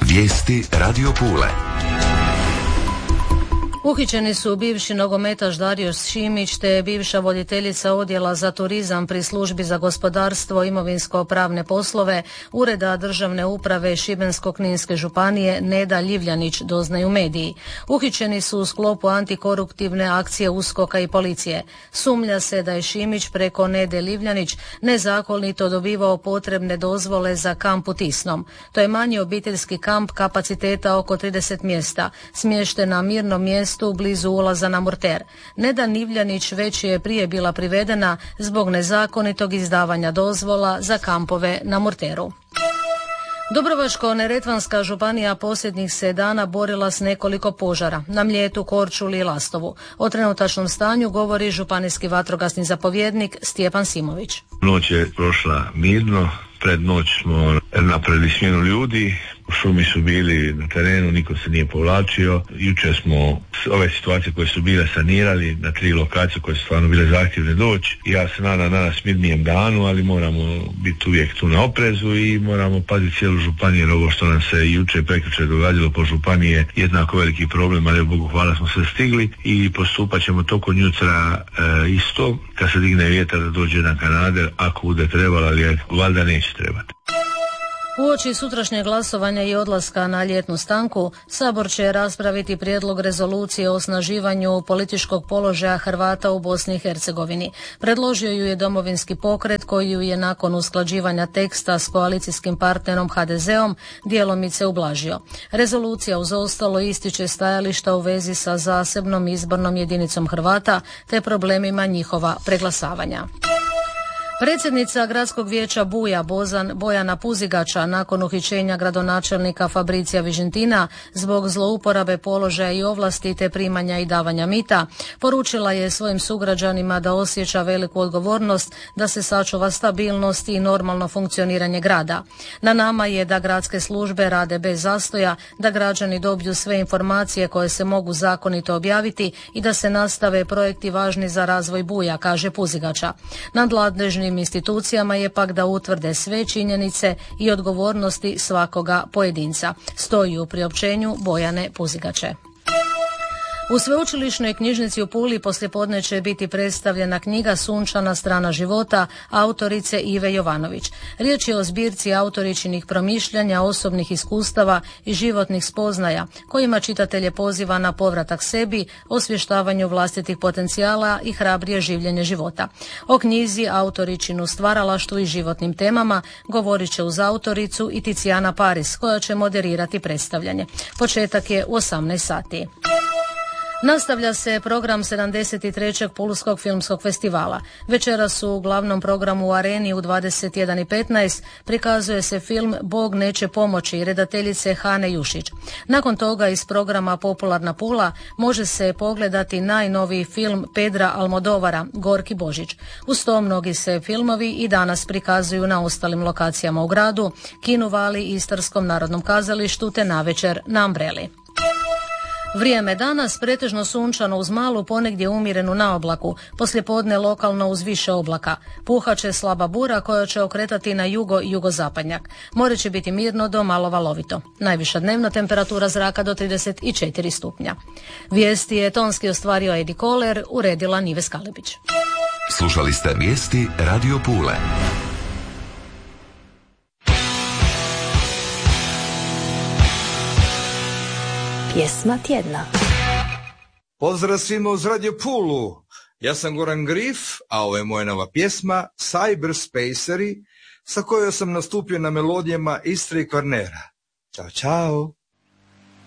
Vijesti Radio Pule. Uhićeni su bivši nogometaš Dario Šimić te bivša voditeljica odjela za turizam pri službi za gospodarstvo, imovinsko-pravne poslove, Ureda državne uprave Šibensko-kninske županije Neda Ljivljanić, doznaju mediji. Uhićeni su u sklopu antikoruptivne akcije USKOK-a i policije. Sumnja se da je Šimić preko Nede Ljivljanić nezakonito dobivao potrebne dozvole za kamp u Tisnom. To je manji obiteljski kamp kapaciteta oko 30 mjesta, smješten na mirnom mjestu blizu ulaza na Murter. Neda Ljivljanić već je prije bila privedena zbog nezakonitog izdavanja dozvola za kampove na Murteru. Dubrovačko-neretvanska županija posljednjih se dana borila s nekoliko požara na Mljetu, Korčuli i Lastovu. O trenutačnom stanju govori županijski vatrogasni zapovjednik Stjepan Simović. Noć je prošla mirno, pred noć smo napravili smjenu ljudi, u šumi su bili na terenu, niko se nije povlačio. Jučer smo ove situacije koje su bile sanirali na 3 lokacije koje su stvarno bile zahtjevne doći. Ja se nadam danas mirnijem danu, ali moramo biti uvijek tu na oprezu i moramo paziti cijelu županiju, jer ovo što nam se jučer prekjučer događalo po županiji je jednako veliki problem, ali Bogu hvala smo se stigli i postupat ćemo tokom jutra isto. Kad se digne vjetar da dođe na kanader, ako bude trebalo, ali valjda neće trebati. Uoči sutrašnjeg glasovanja i odlaska na ljetnu stanku, Sabor će raspraviti prijedlog rezolucije o osnaživanju političkog položaja Hrvata u Bosni i Hercegovini. Predložio ju je Domovinski pokret koji ju je nakon usklađivanja teksta s koalicijskim partnerom HDZ-om djelomice ublažio. Rezolucija uz ostalo ističe stajališta u vezi sa zasebnom izbornom jedinicom Hrvata te problemima njihova preglasavanja. Predsjednica gradskog vijeća Buja Bojana Puzigača nakon uhićenja gradonačelnika Fabricija Vižentina zbog zlouporabe položaja i ovlasti te primanja i davanja mita poručila je svojim sugrađanima da osjeća veliku odgovornost da se sačuva stabilnost i normalno funkcioniranje grada. Na nama je da gradske službe rade bez zastoja, da građani dobiju sve informacije koje se mogu zakonito objaviti i da se nastave projekti važni za razvoj Buja, kaže Puzigača. Nadležni institucijama je pak da utvrde sve činjenice i odgovornosti svakoga pojedinca, stoji u priopćenju Bojane Puzigače. U Sveučilišnoj knjižnici u Puli poslijepodne će biti predstavljena knjiga Sunčana strana života autorice Ive Jovanović. Riječ je o zbirci autoričinih promišljanja, osobnih iskustava i životnih spoznaja, kojima čitatelje poziva na povratak sebi, osvještavanju vlastitih potencijala i hrabrije življenje života. O knjizi, autoričinu stvaralaštvu i životnim temama govorit će uz autoricu i Ticijana Paris, koja će moderirati predstavljanje. Početak je u 18 sati. Nastavlja se program 73. Pulskog filmskog festivala. Večeras u glavnom programu u Areni u 21:15 prikazuje se film Bog neće pomoći redateljice Hane Jušić. Nakon toga iz programa Popularna Pula može se pogledati najnoviji film Pedra Almodovara Gorki Božić. Uz to mnogi se filmovi i danas prikazuju na ostalim lokacijama u gradu, Kinu Vali i Istarskom narodnom kazalištu te navečer na Umbreli. Vrijeme danas pretežno sunčano uz malu, ponegdje umjerenu naoblaku, poslijepodne lokalno uz više oblaka. Puhat će slaba bura koja će okretati na jugo i jugozapadnjak. More će biti mirno do malo valovito. Najviša dnevna temperatura zraka do 34 stupnja. Vijesti je tonski ostvario Edi Koler, uredila Nive Skalibić. Slušali ste vijesti Radio Pule. Pjesma tjedna. Pozdrav svima uz Radio Pulu. Ja sam Goran Grif, a ovo je moja nova pjesma Cyberspaceri, sa kojoj sam nastupio na melodijama Istre i Kvarnera. Ćao, čao.